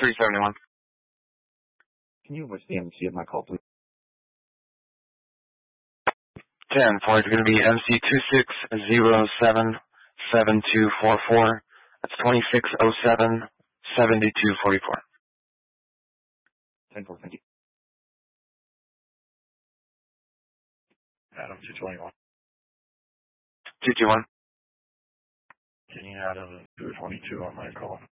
371. Can you what's the MC of my call, please? 10 for it's going to be MC26077244. That's 26077244. 10-4, thank you. Adam 221. 221. Can you add a 222 on my call?